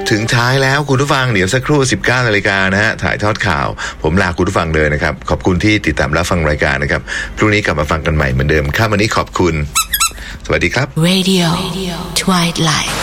ถึงท้ายแล้วคุณผู้ฟังเดี๋ยวสักครู่ 19 นาฬิกานะฮะถ่ายทอดข่าวผมลาคุณผู้ฟังเลยนะครับขอบคุณที่ติดตามรับฟังรายการนะครับพรุ่งนี้กลับมาฟังกันใหม่เหมือนเดิมค่ำวันนี้ขอบคุณสวัสดีครับ Radio Twilight